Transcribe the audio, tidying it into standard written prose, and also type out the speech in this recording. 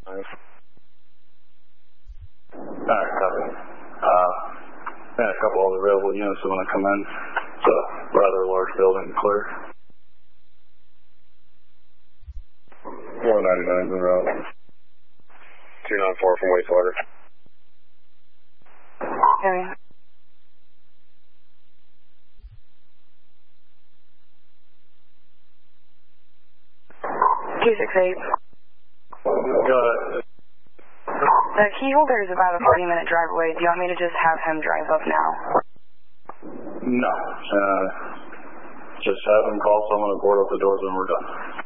Alright, copy. Yeah, a couple of available units that want to come in. It's a rather large building, clear. 499 en route. 294 from wastewater. Okay. 268. Go ahead. The key holder is about a 40-minute drive away. Do you want me to just have him drive up now? No. Just have him call someone and board up the doors when we're done.